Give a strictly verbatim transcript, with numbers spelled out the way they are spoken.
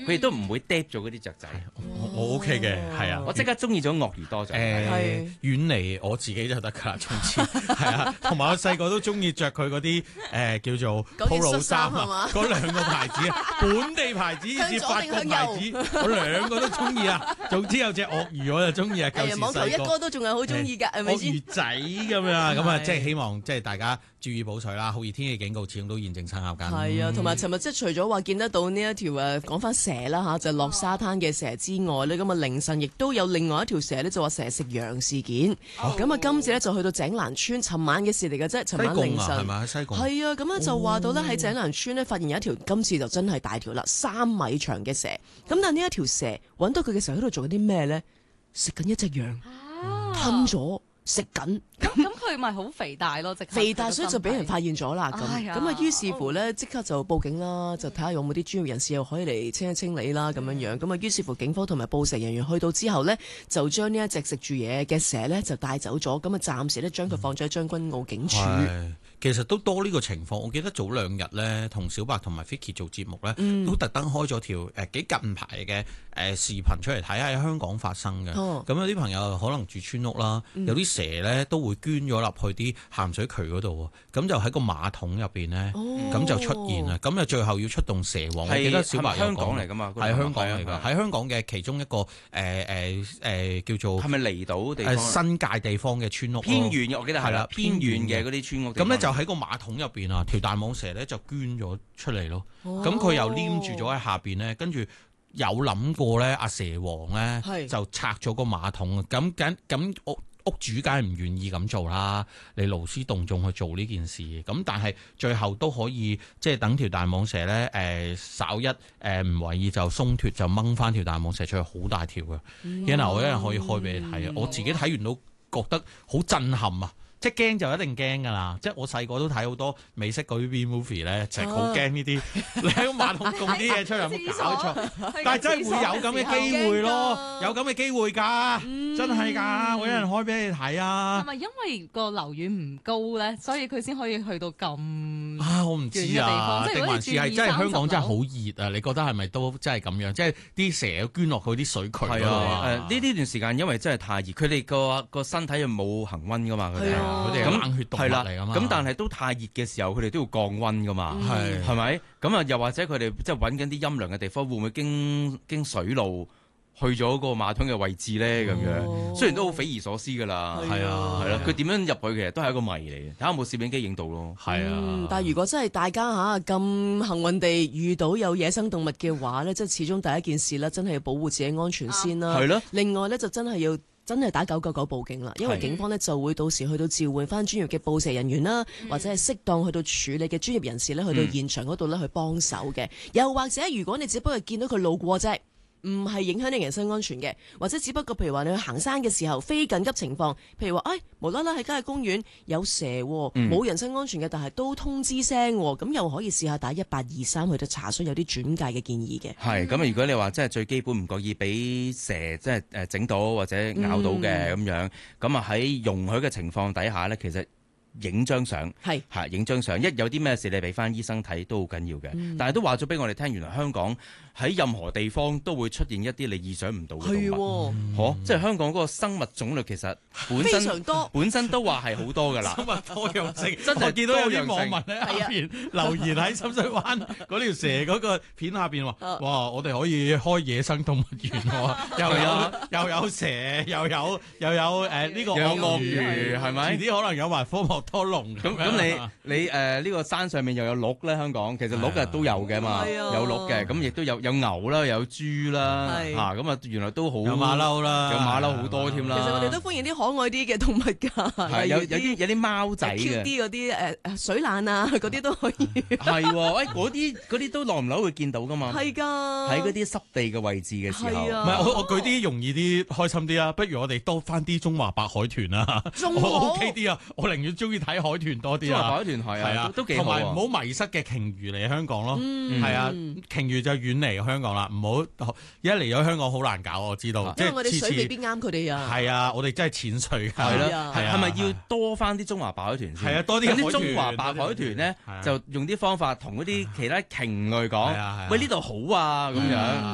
佢亦都唔會嗒咗嗰啲雀仔。 我 OK 嘅，係啊， 我即刻中意咗鱷魚多咗。 誒，遠離我自己就得㗎啦，總之係啊，同埋我細個都中意着佢嗰啲誒叫做 Polo 衫啊，嗰兩個牌子啊，本地牌子以至法國牌子，我兩個都中意啊。總之有隻鱷魚我就中意啊，舊時細個。 網球一哥都仲係好中意㗎，係咪先？ 鱷魚仔咁樣，咁啊，即係希望即係大家注意補水啦。酷熱天氣警告始終都現正生效緊。 係啊，同埋尋日即係除咗話見得到呢一條誒講翻蛇啦嚇，就落沙灘嘅蛇之外呢，咁啊凌晨亦都有另外一條蛇呢，就話蛇食羊事件。咁啊今次呢，就去到井欄村，尋晚嘅事嚟嘅啫。尋晚凌晨係咪喺西貢？ 係啊，咁樣就話到呢，喺井欄村呢，發現有一條今次就真係大條啦，三米長嘅蛇。咁但係呢一條蛇揾到佢嘅時候喺度做緊啲咩呢？食緊一隻羊，吞咗。食緊， 咁咁佢咪好肥大咯，直肥大，所以就俾人發現咗啦。咁咁啊，於是乎咧，即刻就報警啦，就睇下有冇啲專業人士又可以嚟清一清理啦，咁樣樣。咁啊，於是乎警方同埋捕蛇人員去到之後呢，就將呢一隻食住嘢嘅蛇呢就帶走咗。咁啊，暫時呢，將佢放咗喺將軍澳警署。 嗯其實都多呢個情況，我記得早兩日咧，同小白同埋 Vicky 做節目咧， 嗯、 都特登開咗條誒幾近排嘅誒視頻出嚟睇下喺香港發生嘅。咁、哦、有啲朋友可能住村屋啦，嗯、有啲蛇咧都會捐咗入去啲鹹水渠嗰度，咁就喺個馬桶入邊咧，咁、哦、就出現啦。咁啊最後要出動蛇王， 是我記得小白有講香港嚟㗎嘛， 係香港嚟㗎，喺香港嘅其中一個誒誒誒叫做係咪離島地方？ 誒新界地方嘅村屋， 偏遠我記得係啦，偏遠嘅嗰啲村屋。 咁咧就喺個馬桶入邊啊，條大蟒蛇咧就捐咗出嚟咯。咁佢、哦、又黏住咗喺下邊咧，跟住有諗過咧，阿蛇王咧是就拆咗個馬桶啊。咁咁咁屋屋主梗係唔願意咁做啦，你勞師動眾去做呢件事。咁但係最後都可以即係等條大蟒蛇咧，誒、呃、稍一誒唔為意就鬆脱，就掹翻條大蟒蛇出去，好大條嘅。然後、嗯、我一陣可以開俾你睇啊，嗯、我自己睇完都覺得好震撼啊！即係驚就一定驚㗎啦！即係我細個都睇好多美式嗰啲 B movie 咧，就係好驚呢啲。你喺個馬桶供啲嘢出嚟，有冇搞錯？但係真係會有咁嘅機會咯，有咁嘅機會㗎，嗯、真係㗎！我有人開俾你睇啊！ 係咪因為個樓遠唔高咧，所以佢先可以去到咁啊？我唔知啊，定還是係真係香港真係好熱啊？你覺得係咪都真係咁樣？即係啲蛇捐落去啲水渠嗰度啊？ 誒呢呢段時間因為真係太熱，佢哋個個身體又冇恒溫㗎嘛，佢哋。 佢哋係冷血動物嚟㗎嘛， 咁但係都太熱嘅時候，佢哋都要降溫㗎嘛， 係係咪？咁啊，又或者佢哋即係揾緊啲陰涼嘅地方，會唔會經經水路去咗個馬桶嘅位置咧？咁樣、哦、雖然都好匪夷所思㗎啦， 係啊， 係啦，佢點樣入去其實都係一個謎嚟嘅，睇下有冇攝影機影到咯。 係啊、 嗯，但係如果真係大家嚇咁幸運地遇到有野生動物嘅話咧，即係始終第一件事咧，真係要保護自己安全先啦。 係咯、啊。 另外咧，就真係要。真係打九九九報警啦，因為警方呢就會到時去到召喚翻專業嘅捕蛇人員啦，嗯、或者係適當去到處理嘅專業人士呢，去到現場嗰度呢去幫手嘅。嗯、又或者如果你只不過見到佢路過啫，唔係影響你人身安全嘅，或者只不過譬如話你去行山嘅時候非緊急情況，譬如話誒無啦啦喺郊野公園有蛇，冇、嗯、人身安全嘅，但係都通知聲，咁又可以試下打一八二三去到查詢有啲轉介嘅建議嘅。 係咁啊！如果你話真係最基本唔覺意俾蛇即係誒整到或者咬到嘅咁、嗯、樣，咁啊喺容許嘅情況底下咧，其實影張相係嚇影張相，一有啲咩事你俾翻醫生睇都好緊要嘅。嗯、但係都話咗俾我哋聽，原來香港喺任何地方都會出現一啲你意想唔到嘅動物，嗬！即係香港嗰個生物種類其實本身非常多， 本身都話係好多㗎啦。 生物多樣性， 真係見到有啲網民喺下邊留言喺深水灣嗰條蛇嗰個片下邊話：哇！我哋可以開野生動物園喎，又有又有蛇，又有又有誒呢個鱷魚，係咪？遲啲可能有埋科莫多龍。 咁咁你你誒呢個山上面又有鹿咧？香港其實鹿嘅都有嘅嘛，有鹿嘅，咁亦都有。有牛啦，有豬啦，嚇咁啊！原來都好有馬騮啦， 有馬騮好多添啦。 其實我哋都歡迎啲可愛啲嘅動物㗎， 係有有啲有啲貓仔嘅 ，Q 啲嗰啲誒水獺啊，嗰啲都可以。 係喎，誒嗰啲嗰啲都耐唔耐會見到㗎嘛？ 係㗎， 喺嗰啲濕地嘅位置嘅時候。 唔係我我舉啲容易啲、開心啲啊！不如我哋多翻啲中華白海豚啊！我 OK 啲啊！我寧願中意睇海豚多啲啊！ 中華白海豚係啊，都幾好。 同埋唔好迷失嘅鯨魚嚟香港咯，係啊，鯨魚就遠離香港啦，唔好一嚟咗香港好難搞，我知道。 因為我哋水未必啱佢哋啊。 係啊，我哋真係淺水㗎。 係咯，係係咪要多翻啲中華白海豚先？ 係啊，多啲啲中華白海豚咧，就用啲方法同嗰啲其他鯨類講，喂呢度好啊咁樣。